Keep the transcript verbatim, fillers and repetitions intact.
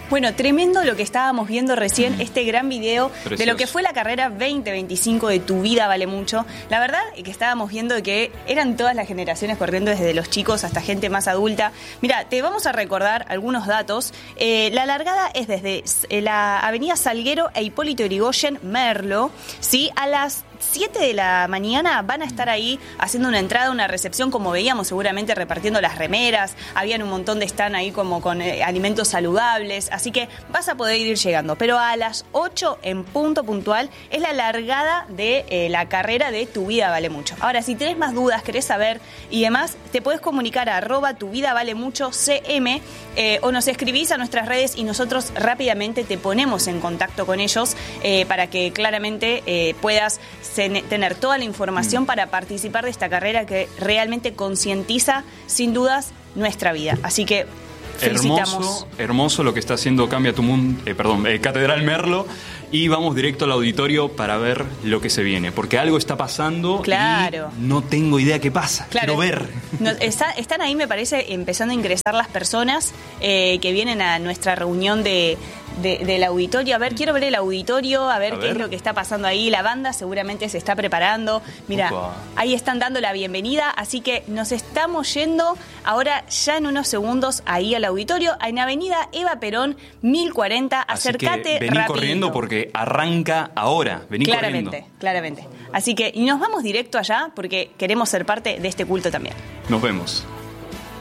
Bueno, tremendo lo que estábamos viendo recién, mm. este gran video Precioso. de lo que fue la carrera veinte veinticinco de Tu Vida Vale Mucho. La verdad es que estábamos viendo que eran todas las generaciones corriendo, desde los chicos hasta gente más adulta. Mira, te vamos a recordar algunos datos. Eh, la largada es desde la avenida Salguero e Hipólito Yrigoyen, Merlo, ¿sí? A las siete de la mañana van a estar ahí haciendo una entrada, una recepción, como veíamos, seguramente repartiendo las remeras. Habían un montón de stand ahí como con eh, alimentos saludables, así que vas a poder ir llegando. Pero a las ocho en punto puntual es la largada de eh, la carrera de Tu Vida Vale Mucho. Ahora, si tenés más dudas, querés saber y demás, te podés comunicar a arroba Tu Vida Vale Mucho C M eh, o nos escribís a nuestras redes y nosotros rápidamente te ponemos en contacto con ellos eh, para que claramente eh, puedas tener toda la información mm. para participar de esta carrera que realmente concientiza, sin dudas, nuestra vida. Así que felicitamos. Hermoso, hermoso lo que está haciendo Cambia tu Mundo, eh, perdón, eh, Catedral Merlo. Y vamos directo al auditorio para ver lo que se viene, porque algo está pasando claro. y no tengo idea qué pasa. Claro. Quiero ver. No, está, están ahí, me parece, empezando a ingresar las personas eh, que vienen a nuestra reunión de, de, del auditorio. A ver, quiero ver el auditorio, a ver a qué ver. es lo que está pasando ahí. La banda seguramente se está preparando. Mira, Opa. ahí están dando la bienvenida, así que nos estamos yendo ahora ya en unos segundos ahí al auditorio, en Avenida Eva Perón, mil cuarenta. Acércate vení rápido. corriendo porque arranca ahora. Vení claramente, corriendo. Claramente. Así que, y nos vamos directo allá porque queremos ser parte de este culto también. Nos vemos.